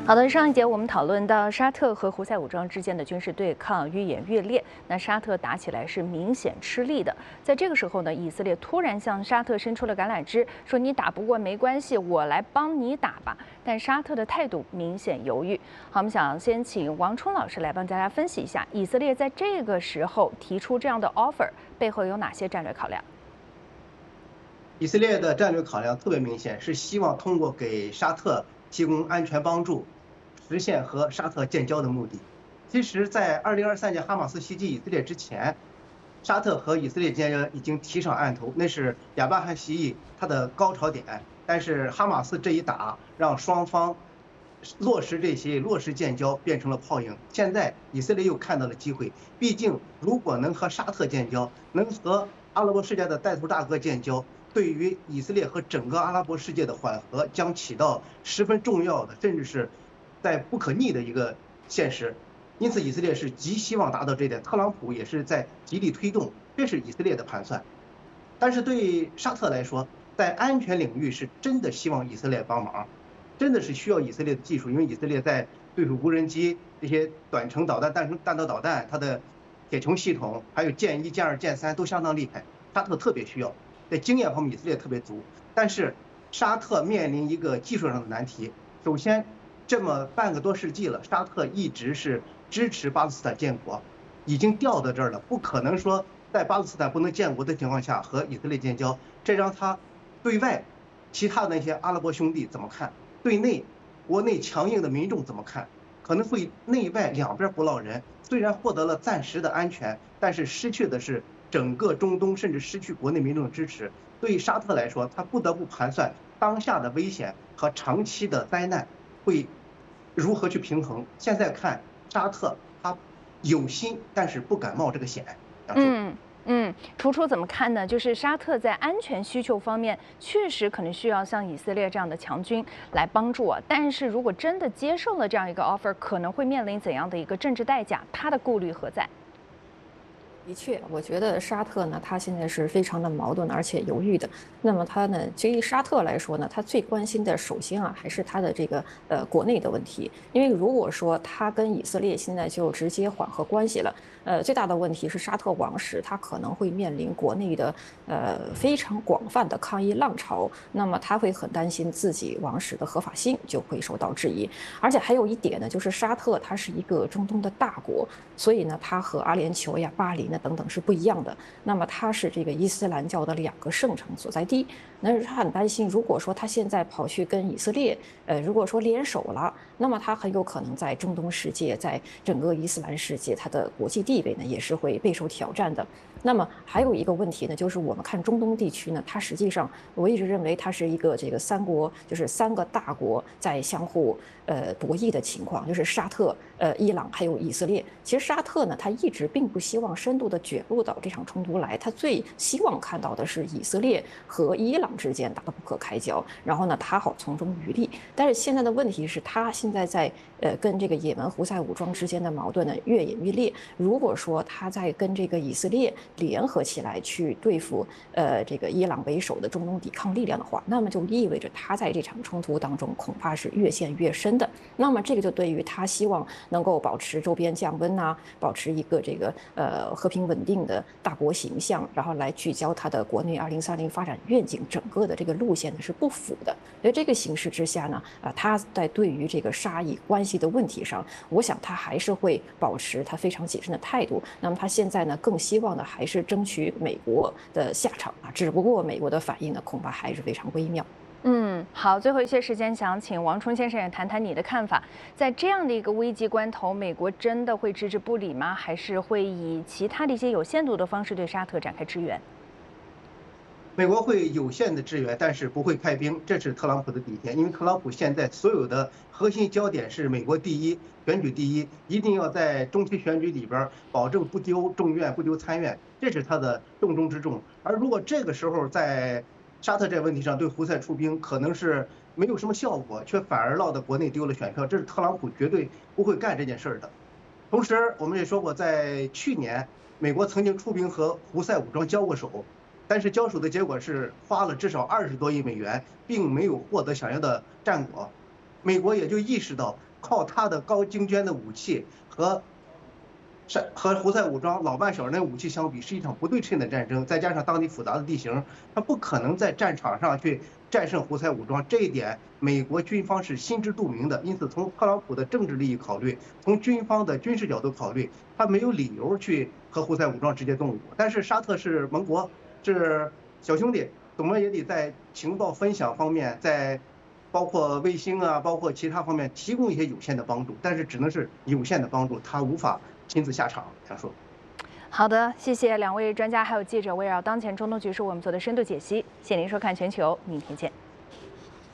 好的，上一节我们讨论到沙特和胡塞武装之间的军事对抗愈演愈烈，那沙特打起来是明显吃力的。在这个时候呢，以色列突然向沙特伸出了橄榄枝，说你打不过没关系，我来帮你打吧。但沙特的态度明显犹豫。好，我们想先请王冲老师来帮大家分析一下，以色列在这个时候提出这样的 offer 背后有哪些战略考量？ 以色列的战略考量特别明显，是希望通过给沙特提供安全帮助，实现和沙特建交的目的。其实，在2023年哈马斯袭击以色列之前，沙特和以色列建交已经提上案头，那是亚伯拉罕协议它的高潮点。但是哈马斯这一打，让双方落实这些落实建交变成了泡影。现在以色列又看到了机会，毕竟如果能和沙特建交，能和阿拉伯世界的带头大哥建交，对于以色列和整个阿拉伯世界的缓和将起到十分重要的，甚至是在不可逆的一个现实。因此，以色列是极希望达到这一点，特朗普也是在极力推动，这是以色列的盘算。但是对沙特来说，在安全领域是真的希望以色列帮忙，真的是需要以色列的技术，因为以色列在对付无人机这些短程导弹、弹道导弹，它的铁穹系统还有剑1、剑2、剑3都相当厉害，沙特特别需要。在经验方面，以色列特别足，但是沙特面临一个技术上的难题。首先，这么半个多世纪了，沙特一直是支持巴勒斯坦建国，已经掉到这儿了，不可能说在巴勒斯坦不能建国的情况下和以色列建交，这让他对外其他的那些阿拉伯兄弟怎么看？对内国内强硬的民众怎么看？可能会内外两边不落人。虽然获得了暂时的安全，但是失去的是整个中东，甚至失去国内民众的支持。对于沙特来说，他不得不盘算当下的危险和长期的灾难会如何去平衡。现在看沙特，他有心，但是不敢冒这个险。 楚楚怎么看呢？就是沙特在安全需求方面，确实可能需要像以色列这样的强军来帮助啊。但是如果真的接受了这样一个 offer，可能会面临怎样的一个政治代价？他的顾虑何在？ 的确，我觉得沙特呢，他现在是非常的矛盾而且犹豫的。那么他呢，对于沙特来说呢，他最关心的首先还是他的这个国内的问题。因为如果说他跟以色列现在就直接缓和关系了，最大的问题是沙特王室他可能会面临国内的非常广泛的抗议浪潮，那么他会很担心自己王室的合法性就会受到质疑。而且还有一点呢，就是沙特它是一个中东的大国，所以呢，它和阿联酋呀、巴林等等是不一样的。那么它是这个伊斯兰教的2个圣城所在地，那他很担心，如果说他现在跑去跟以色列，如果说联手了，那么他很有可能在中东世界，在整个伊斯兰世界，他的国际地位呢也是会备受挑战的。那么还有一个问题呢，就是我们看中东地区呢，它实际上我一直认为它是一个这个就是三个大国在相互博弈的情况，就是沙特、伊朗还有以色列。其实沙特呢，他一直并不希望深度的卷入到这场冲突来，他最希望看到的是以色列和伊朗之间打得不可开交，然后呢，他好从中渔利。但是现在的问题是，他现在在跟这个也门胡塞武装之间的矛盾呢越演越烈。如果说他在跟这个以色列联合起来去对付这个伊朗为首的中东抵抗力量的话，那么就意味着他在这场冲突当中恐怕是越陷越深的。那么这个就对于他希望能够保持周边降温保持一个这个和平稳定的大国形象，然后来聚焦他的国内2030发展愿景整个的这个路线呢是不符的。在这个形势之下呢，他在对于这个沙以关系的问题上，我想他还是会保持他非常谨慎的态度。那么他现在呢更希望的还是争取美国的下场只不过美国的反应呢恐怕还是非常微妙。 好，最后一些时间，想请王冲先生也谈谈你的看法。在这样的一个危急关头，美国真的会置之不理吗？还是会以其他的一些有限度的方式对沙特展开支援？ 美国会有限的支援，但是不会派兵，这是特朗普的底线。因为特朗普现在所有的核心焦点是美国第一，选举第一，一定要在中期选举里边保证不丢众院、不丢参院，这是他的重中之重。而如果这个时候在沙特这个问题上对胡塞出兵，可能是没有什么效果，却反而落得国内丢了选票，这是特朗普绝对不会干这件事的。同时，我们也说过，在去年，美国曾经出兵和胡塞武装交过手，但是交手的结果是花了至少20多亿美元，并没有获得想要的战果。美国也就意识到， 靠它的高精尖的武器和胡塞武装老半小人武器相比，是一场不对称的战争，再加上当地复杂的地形，他不可能在战场上去战胜胡塞武装。这一点，美国军方是心知肚明的。因此，从特朗普的政治利益考虑，从军方的军事角度考虑，他没有理由去和胡塞武装直接动武。但是沙特是盟国，是小兄弟，怎么也得在情报分享方面，在包括卫星啊，包括其他方面提供一些有限的帮助，但是只能是有限的帮助，他无法亲自下场。杨叔， 好的，谢谢两位专家还有记者围绕当前中东局势我们做的深度解析。谢谢您收看全球，明天见。